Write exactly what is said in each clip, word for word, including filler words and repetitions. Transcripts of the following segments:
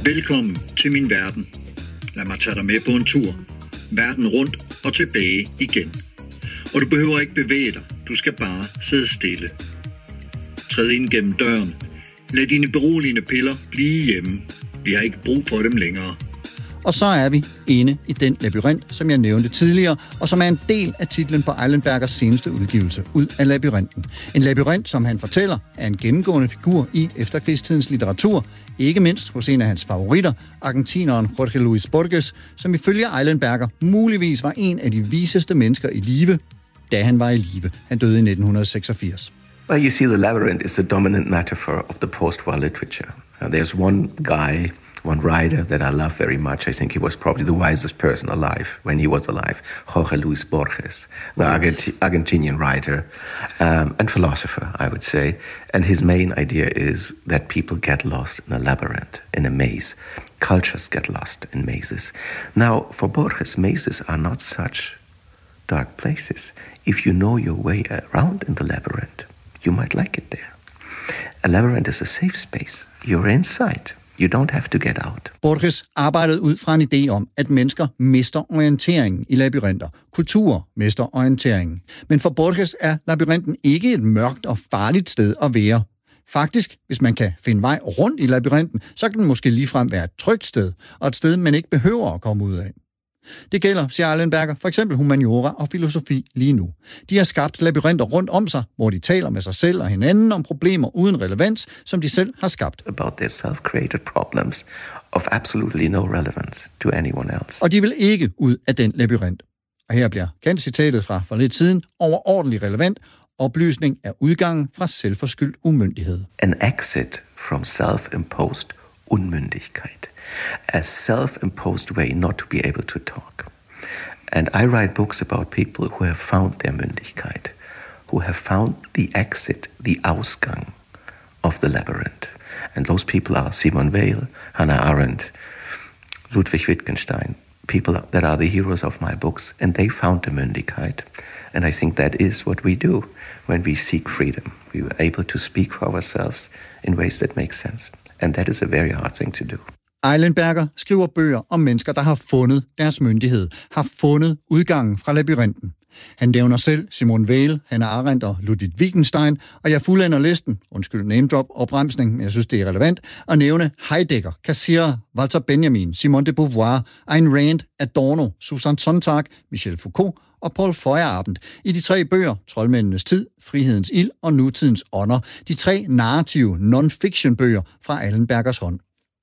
Velkommen til min verden. Lad mig tage dig med på en tur. Verden rundt og tilbage igen. Og du behøver ikke bevæge dig. Du skal bare sidde stille. Træd ind gennem døren. Lad dine beroligende piller blive hjemme. Vi har ikke brug for dem længere. Og så er vi inde i den labyrint, som jeg nævnte tidligere, og som er en del af titlen på Eilenbergers seneste udgivelse, Ud af labyrinten. En labyrint, som han fortæller, er en gennemgående figur i efterkrigstidens litteratur, ikke mindst hos en af hans favoritter, argentineren Jorge Luis Borges, som ifølge Eilenberger muligvis var en af de viseste mennesker i live, da han var i live. Han døde i nitten seksogfirs. Well, you see, the labyrinth is the dominant metaphor of the post-war literature. Uh, there's one guy, one writer that I love very much. I think he was probably the wisest person alive when he was alive, Jorge Luis Borges, the Argenti- Argentinian writer um, and philosopher, I would say. And his main idea is that people get lost in a labyrinth, in a maze. Cultures get lost in mazes. Now, for Borges, mazes are not such dark places. If you know your way around in the labyrinth, you might like it there. A labyrinth is a safe space. You're inside. You don't have to get out. Borges arbejdede ud fra en idé om, at mennesker mister orienteringen i labyrinter. Kulturer mister orienteringen. Men for Borges er labyrinten ikke et mørkt og farligt sted at være. Faktisk, hvis man kan finde vej rundt i labyrinten, så kan den måske ligefrem være et trygt sted, og et sted, man ikke behøver at komme ud af. Det gælder, siger Eilenberger, for eksempel humaniora og filosofi lige nu. De har skabt labyrinter rundt om sig, hvor de taler med sig selv og hinanden om problemer uden relevans, som de selv har skabt. About their self-created problems of absolutely no relevance to anyone else. Og de vil ikke ud af den labyrint. Og her bliver kendt citatet fra for lidt siden overordentligt relevant. Oplysning er udgangen fra selvforskyldt umyndighed. An exit from self-imposed unmyndigkeit. A self-imposed way not to be able to talk. And I write books about people who have found their Mündigkeit, who have found the exit, the Ausgang of the labyrinth. And those people are Simone Weil, Hannah Arendt, Ludwig Wittgenstein, people that are the heroes of my books, and they found the Mündigkeit. And I think that is what we do when we seek freedom. We were able to speak for ourselves in ways that make sense. And that is a very hard thing to do. Eilenberger skriver bøger om mennesker, der har fundet deres myndighed, har fundet udgangen fra labyrinten. Han nævner selv Simone Weil, Hannah Arendt og Ludwig Wittgenstein, og jeg fuldender listen, undskyld name drop og bremsning, men jeg synes, det er relevant, at nævne Heidegger, Cassirer, Walter Benjamin, Simone de Beauvoir, Ayn Rand, Adorno, Susan Sontag, Michel Foucault og Paul Feyerabend i de tre bøger, Troldmændenes tid, Frihedens ild og Nutidens ånder, de tre narrative non-fiction bøger fra Eilenbergers hånd.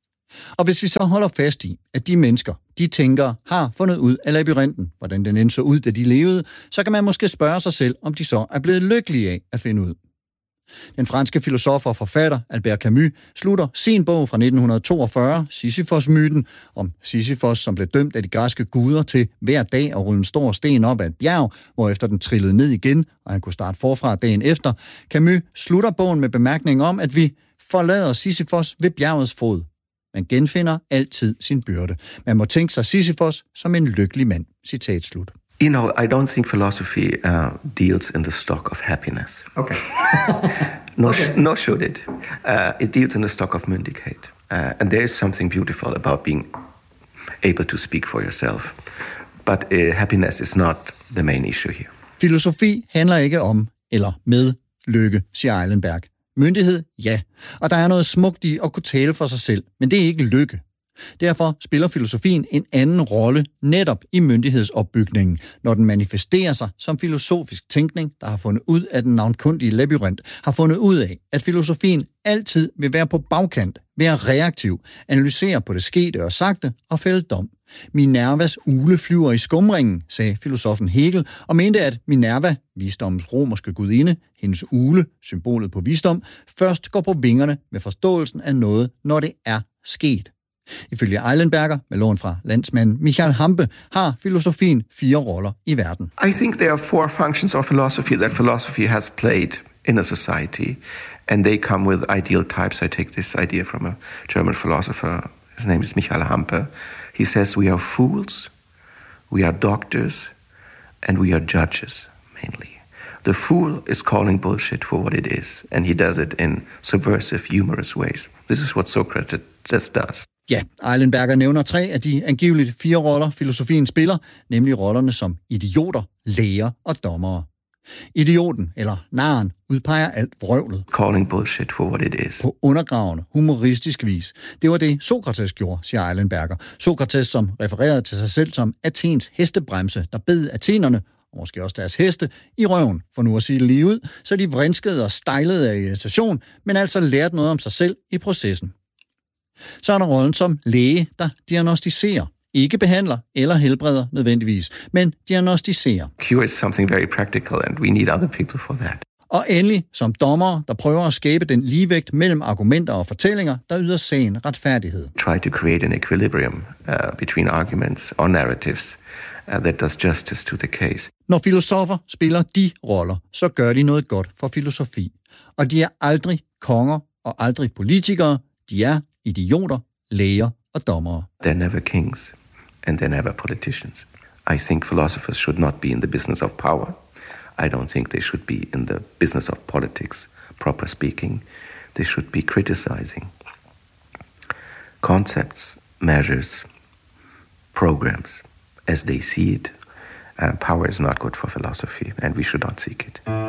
Og hvis vi så holder fast i, at de mennesker, de tænkere, har fundet ud af labyrinten, hvordan den end så ud, da de levede, så kan man måske spørge sig selv, om de så er blevet lykkelige af at finde ud. Den franske filosof og forfatter Albert Camus slutter sin bog fra nitten toogfyrre, Sisyfos-myten, om Sisyfos, som blev dømt af de græske guder til hver dag at rulle en stor sten op ad et bjerg, hvorefter den trillede ned igen, og han kunne starte forfra dagen efter. Camus slutter bogen med bemærkning om, at vi forlader Sisyfos ved bjergets fod. Man genfinder altid sin byrde. Man må tænke sig Sisyfos som en lykkelig mand. Citat slut. You know, I don't think philosophy uh, deals in the stock of happiness. Okay. nor, okay. Sh- nor should it. Uh, it deals in the stock of Mündigkeit. Uh, and there is something beautiful about being able to speak for yourself. But uh, happiness is not the main issue here. Filosofi handler ikke om eller med lykke, siger Eilenberg. Myndighed, ja. Og der er noget smukt i at kunne tale for sig selv, men det er ikke lykke. Derfor spiller filosofien en anden rolle netop i myndighedsopbygningen, når den manifesterer sig som filosofisk tænkning, der har fundet ud af den navnkundige labyrint, har fundet ud af, at filosofien altid vil være på bagkant, være reaktiv, analysere på det skete og sagte og fælde dom. Minervas ugle flyver i skumringen, sagde filosofen Hegel, og mente, at Minerva, visdommens romerske gudinde, hendes ugle, symbolet på visdom, først går på vingerne med forståelsen af noget, når det er sket. Ifølge Eilenberger, med lån fra landsmanden Michael Hampe, har filosofien fire roller i verden. I think there are four functions of philosophy that philosophy has played in a society, and they come with ideal types. I take this idea from a German philosopher. His name is Michael Hampe. He says we are fools, we are doctors, and we are judges, mainly. The fool is calling bullshit for what it is, and he does it in subversive, humorous ways. This is what Socrates does. Ja, Eilenberger nævner tre af de angiveligt fire roller, filosofien spiller, nemlig rollerne som idioter, læger og dommere. Idioten, eller naren, udpeger alt vrøvlet. Calling bullshit for what it is. På undergravende, humoristisk vis. Det var det, Sokrates gjorde, siger Eilenberger. Sokrates, som refererede til sig selv som Athens hestebremse, der bed athenerne, og måske også deres heste, i røven, for nu at sige det lige ud, så de vrinskede og stejlede af irritation, men altså lærte noget om sig selv i processen. Så er der rollen som læge, der diagnostiserer. Ikke behandler eller helbreder nødvendigvis, men diagnostiserer. Cure is something very practical, and we need other people for that. Og endelig som dommer, der prøver at skabe den ligevægt mellem argumenter og fortællinger, der yder sagen retfærdighed. Try to create an equilibrium uh, between arguments or narratives uh, that does justice to the case. Når filosofer spiller de roller, så gør de noget godt for filosofi. Og de er aldrig konger og aldrig politikere. De er idioter, læger og dommere. They're never kings, and they're never politicians. I think philosophers should not be in the business of power. I don't think they should be in the business of politics, proper speaking. They should be criticizing concepts, measures, programs as they see it. Uh, power is not good for philosophy, and we should not seek it.